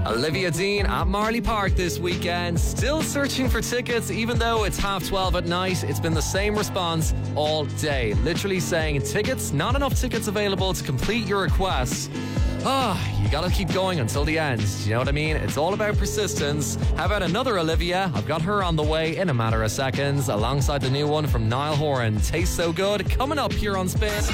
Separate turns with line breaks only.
Olivia Dean at Marley Park this weekend. Still searching for tickets, even though it's 12:30 at night. It's been the same response all day. Literally saying tickets, not enough tickets available to complete your request. You gotta keep going until the end. Do you know what I mean? It's all about persistence. How about another Olivia? I've got her on the way in a matter of seconds, alongside the new one from Niall Horan. Tastes So Good, coming up here on Spin.